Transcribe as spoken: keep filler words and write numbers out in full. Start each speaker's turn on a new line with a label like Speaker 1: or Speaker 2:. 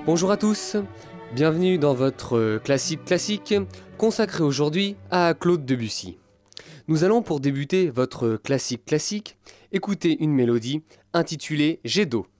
Speaker 1: Bonjour à tous, bienvenue dans votre classique classique consacré aujourd'hui à Claude Debussy. Nous allons pour débuter votre classique classique écouter une mélodie intitulée Jet d'eau.